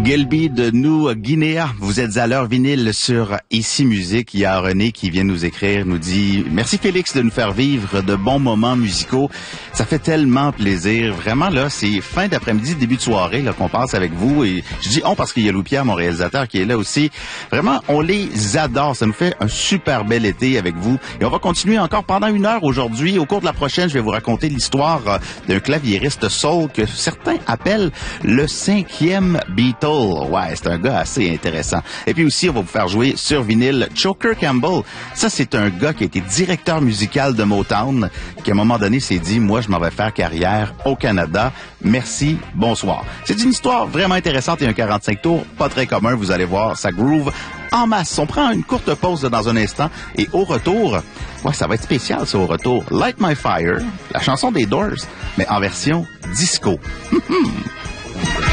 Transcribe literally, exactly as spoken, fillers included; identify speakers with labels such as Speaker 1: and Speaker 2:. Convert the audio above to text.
Speaker 1: Gelby de New Guinea, vous êtes à l'heure vinyle sur Ici Musique. Il y a René qui vient nous écrire, nous dit « Merci Félix de nous faire vivre de bons moments musicaux. Ça fait tellement plaisir. Vraiment, là, c'est fin d'après-midi, début de soirée là qu'on passe avec vous. » Et je dis « on » parce qu'il y a Louis-Pierre, mon réalisateur, qui est là aussi. Vraiment, on les adore. Ça nous fait un super bel été avec vous. Et on va continuer encore pendant une heure aujourd'hui. Au cours de la prochaine, je vais vous raconter l'histoire d'un claviériste soul que certains appellent le cinquième Beatle. Ouais, c'est un gars assez intéressant. Et puis aussi, on va vous faire jouer sur vinyle Choker Campbell. Ça, c'est un gars qui a été directeur musical de Motown, qui à un moment donné s'est dit, moi, je m'en vais faire carrière au Canada. Merci, bonsoir. C'est une histoire vraiment intéressante et un quarante-cinq tours, pas très commun, vous allez voir, ça groove en masse. On prend une courte pause dans un instant et au retour, ouais, ça va être spécial ça au retour. Light My Fire, la chanson des Doors, mais en version disco.